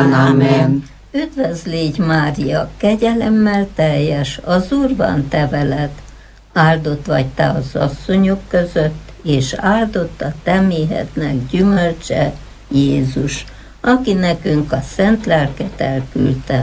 Amen. Üdvözl légy, Mária, kegyelemmel teljes, az Úr van te veled. Áldott vagy te az asszonyok között, és áldott a te méhednek gyümölcse, Jézus, aki nekünk a szent lelket elküldte.